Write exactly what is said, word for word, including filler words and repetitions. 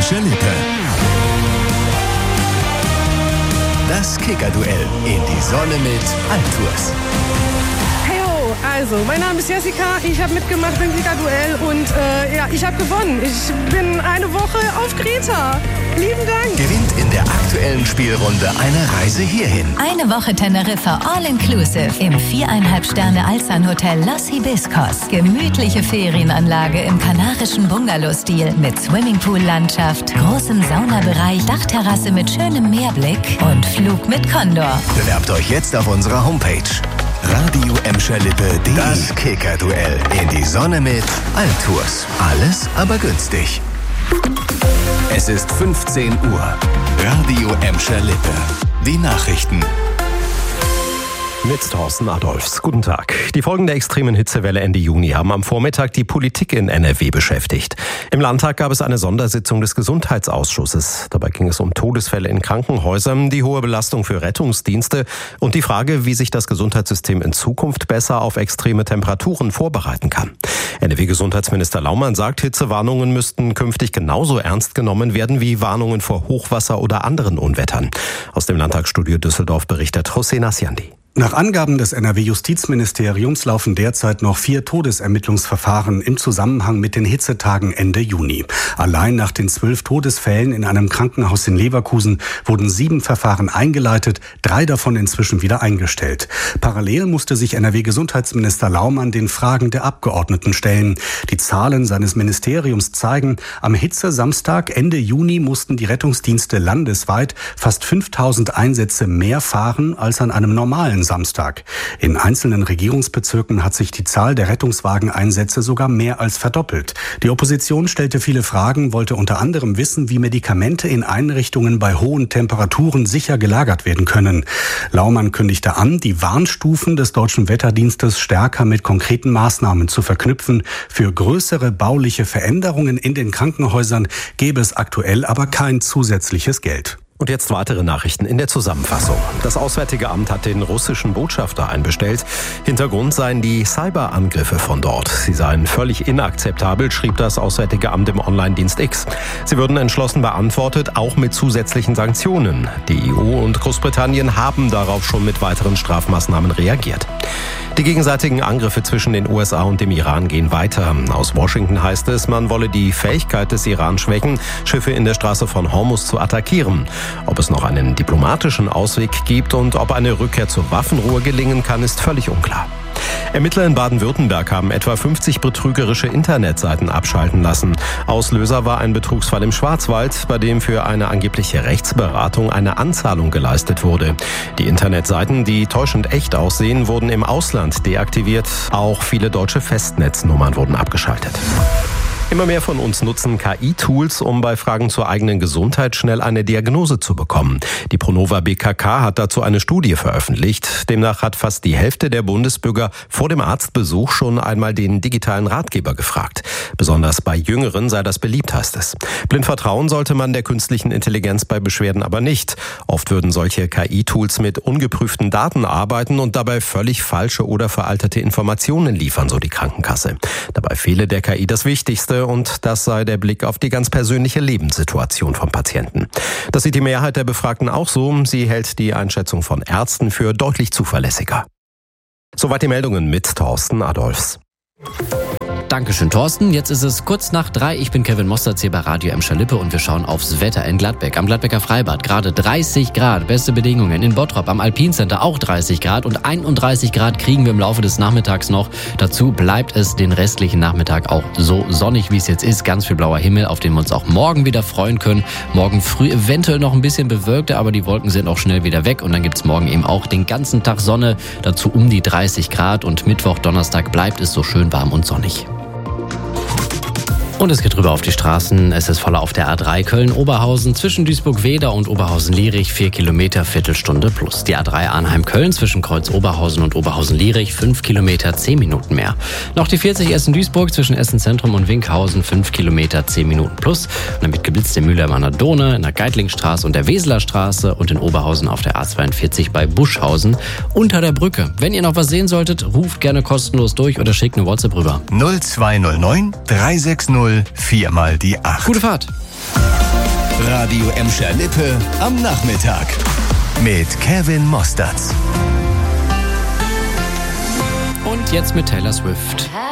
Emscher Lippe. Das Kicker-Duell in die Sonne mit Altours. Heyo, also, mein Name ist Jessica, ich habe mitgemacht beim Kicker-Duell und äh, ja, ich habe gewonnen. Ich bin eine Woche auf Kreta. Lieben Dank. Gewinnt in der aktuellen Spielrunde eine Reise hierhin. Eine Woche Teneriffa All-Inclusive im viereinhalb Sterne Alzan-Hotel Los Hibiscos. Gemütliche Ferienanlage im kanarischen Bungalow-Stil mit Swimmingpool-Landschaft, großem Saunabereich, Dachterrasse mit schönem Meerblick und Flug mit Condor. Bewerbt euch jetzt auf unserer Homepage radio emscher lippe punkt de. Das Kicker-Duell in die Sonne mit Altours. Alles aber günstig. Es ist fünfzehn Uhr. Radio Emscher Lippe. Die Nachrichten. Mit Thorsten Adolfs. Guten Tag. Die Folgen der extremen Hitzewelle Ende Juni haben am Vormittag die Politik in N R W beschäftigt. Im Landtag gab es eine Sondersitzung des Gesundheitsausschusses. Dabei ging es um Todesfälle in Krankenhäusern, die hohe Belastung für Rettungsdienste und die Frage, wie sich das Gesundheitssystem in Zukunft besser auf extreme Temperaturen vorbereiten kann. N R W-Gesundheitsminister Laumann sagt, Hitzewarnungen müssten künftig genauso ernst genommen werden wie Warnungen vor Hochwasser oder anderen Unwettern. Aus dem Landtagsstudio Düsseldorf berichtet Hossein Asyandi. Nach Angaben des N R W-Justizministeriums laufen derzeit noch vier Todesermittlungsverfahren im Zusammenhang mit den Hitzetagen Ende Juni. Allein nach den zwölf Todesfällen in einem Krankenhaus in Leverkusen wurden sieben Verfahren eingeleitet, drei davon inzwischen wieder eingestellt. Parallel musste sich N R W-Gesundheitsminister Laumann den Fragen der Abgeordneten stellen. Die Zahlen seines Ministeriums zeigen, am Hitzesamstag Ende Juni mussten die Rettungsdienste landesweit fast fünftausend Einsätze mehr fahren als an einem normalen Samstag. In einzelnen Regierungsbezirken hat sich die Zahl der Rettungswageneinsätze sogar mehr als verdoppelt. Die Opposition stellte viele Fragen, wollte unter anderem wissen, wie Medikamente in Einrichtungen bei hohen Temperaturen sicher gelagert werden können. Laumann kündigte an, die Warnstufen des Deutschen Wetterdienstes stärker mit konkreten Maßnahmen zu verknüpfen. Für größere bauliche Veränderungen in den Krankenhäusern gäbe es aktuell aber kein zusätzliches Geld. Und jetzt weitere Nachrichten in der Zusammenfassung. Das Auswärtige Amt hat den russischen Botschafter einbestellt. Hintergrund seien die Cyberangriffe von dort. Sie seien völlig inakzeptabel, schrieb das Auswärtige Amt im Online-Dienst X. Sie würden entschlossen beantwortet, auch mit zusätzlichen Sanktionen. Die E U und Großbritannien haben darauf schon mit weiteren Strafmaßnahmen reagiert. Die gegenseitigen Angriffe zwischen den U S A und dem Iran gehen weiter. Aus Washington heißt es, man wolle die Fähigkeit des Iran schwächen, Schiffe in der Straße von Hormuz zu attackieren. Ob es noch einen diplomatischen Ausweg gibt und ob eine Rückkehr zur Waffenruhe gelingen kann, ist völlig unklar. Ermittler in Baden-Württemberg haben etwa fünfzig betrügerische Internetseiten abschalten lassen. Auslöser war ein Betrugsfall im Schwarzwald, bei dem für eine angebliche Rechtsberatung eine Anzahlung geleistet wurde. Die Internetseiten, die täuschend echt aussehen, wurden im Ausland deaktiviert. Auch viele deutsche Festnetznummern wurden abgeschaltet. Immer mehr von uns nutzen K I-Tools, um bei Fragen zur eigenen Gesundheit schnell eine Diagnose zu bekommen. Die Pronova B K K hat dazu eine Studie veröffentlicht. Demnach hat fast die Hälfte der Bundesbürger vor dem Arztbesuch schon einmal den digitalen Ratgeber gefragt. Besonders bei Jüngeren sei das beliebt, heißt es. Blind vertrauen sollte man der künstlichen Intelligenz bei Beschwerden aber nicht. Oft würden solche K I-Tools mit ungeprüften Daten arbeiten und dabei völlig falsche oder veraltete Informationen liefern, so die Krankenkasse. Dabei fehle der K I das Wichtigste, und das sei der Blick auf die ganz persönliche Lebenssituation vom Patienten. Das sieht die Mehrheit der Befragten auch so. Sie hält die Einschätzung von Ärzten für deutlich zuverlässiger. Soweit die Meldungen mit Thorsten Adolfs. Dankeschön, Thorsten. Jetzt ist es kurz nach drei. Ich bin Kevin Mosterz hier bei Radio Emscher Lippe und wir schauen aufs Wetter in Gladbeck. Am Gladbecker Freibad gerade dreißig Grad, beste Bedingungen. In Bottrop am Alpincenter auch dreißig Grad und einunddreißig Grad kriegen wir im Laufe des Nachmittags noch. Dazu bleibt es den restlichen Nachmittag auch so sonnig, wie es jetzt ist. Ganz viel blauer Himmel, auf den wir uns auch morgen wieder freuen können. Morgen früh eventuell noch ein bisschen bewölkter, aber die Wolken sind auch schnell wieder weg. Und dann gibt es morgen eben auch den ganzen Tag Sonne. Dazu um die dreißig Grad und Mittwoch, Donnerstag bleibt es so schön warm und sonnig. Und es geht rüber auf die Straßen. Es ist voller auf der A drei Köln-Oberhausen zwischen Duisburg-Wedau und Oberhausen-Lierich. Vier Kilometer, Viertelstunde plus. Die A drei Arnheim-Köln zwischen Kreuz-Oberhausen und Oberhausen-Lierich. Fünf Kilometer, zehn Minuten mehr. Noch die vierzig Essen-Duisburg zwischen Essen-Zentrum und Winkhausen. Fünf Kilometer, zehn Minuten plus. Und damit geblitzt in Mühlheim an der Donau, in der Geitlingstraße und der Weseler Straße und in Oberhausen auf der A zweiundvierzig bei Buschhausen unter der Brücke. Wenn ihr noch was sehen solltet, ruft gerne kostenlos durch oder schickt eine WhatsApp rüber. null zwei null neun drei sechs null vier mal die acht. Gute Fahrt! Radio Emscher Lippe am Nachmittag. Mit Kevin Mosterz. Und jetzt mit Taylor Swift.